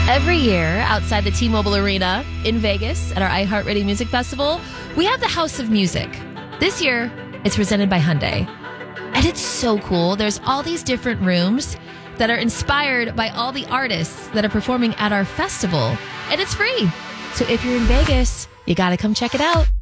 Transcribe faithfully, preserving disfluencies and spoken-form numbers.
Every year, outside the T-Mobile Arena in Vegas at our iHeartRadio Music Festival, we have the House of Music. This year, it's presented by Hyundai. And it's so cool. There's all these different rooms that are inspired by all the artists that are performing at our festival. And it's free. So if you're in Vegas, you got to come check it out.